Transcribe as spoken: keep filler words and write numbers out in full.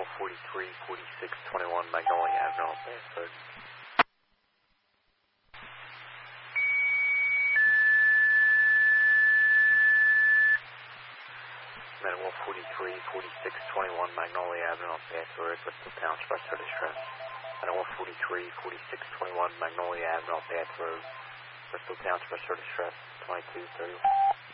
forty-three, forty-six, twenty-one Magnolia Avenue, Bedford. Manual forty-three, forty-six, twenty-one Magnolia Avenue, Bedford, Bristol Township, Extra Distress. Manual forty-three, forty-six, twenty-one Magnolia Avenue, Bedford, Bristol Township, Extra Distress, twenty-two thirty.